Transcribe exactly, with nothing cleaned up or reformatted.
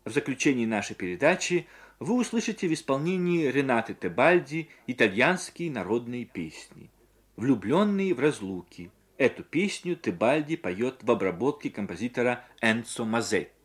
В заключении нашей передачи вы услышите в исполнении Ренаты Тебальди итальянские народные песни. «Влюбленные в разлуки». Эту песню Тебальди поет в обработке композитора Энцо Мазетти.